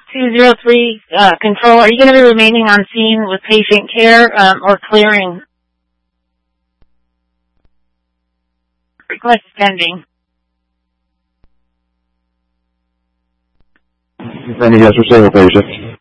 203 control. Are you going to be remaining on scene with patient care or clearing? Request pending. Confirming yes, we're staying with patient.